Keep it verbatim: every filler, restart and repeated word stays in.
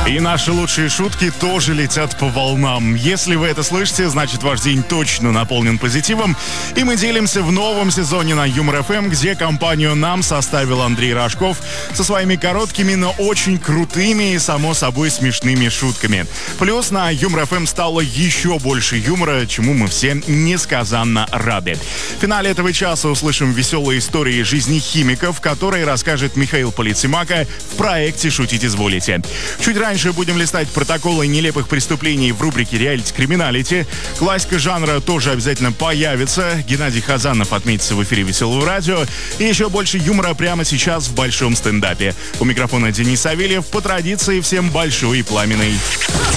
И наши лучшие шутки тоже летят по волнам. Если вы это слышите, значит ваш день точно наполнен позитивом. И мы делимся в новом сезоне на Юмор эф эм, где компанию нам составил Андрей Рожков со своими короткими, но очень крутыми и, само собой, смешными шутками. Плюс на Юмор эф эм стало еще больше юмора, чему мы все несказанно рады. В финале этого часа услышим веселые истории жизни химиков, которые расскажет Михаил Полицемака в проекте «Шутить изволите». Чуть раньше будем листать протоколы нелепых преступлений в рубрике «Реалити-криминалити». Классика жанра тоже обязательно появится. Геннадий Хазанов отметится в эфире «Веселого радио». И еще больше юмора прямо сейчас в большом стендапе. У микрофона Денис Савельев. По традиции всем большой и пламенный